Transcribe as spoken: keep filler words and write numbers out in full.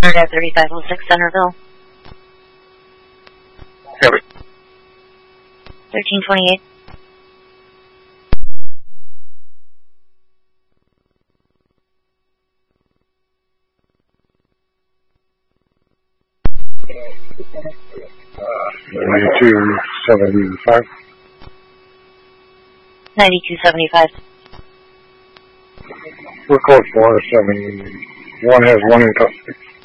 thirty-five oh six Centerville. Heavy. thirteen twenty-eight. Uh, ninety-two seventy-five. ninety-two seventy-five. We're close to one seventy. One has one in custody.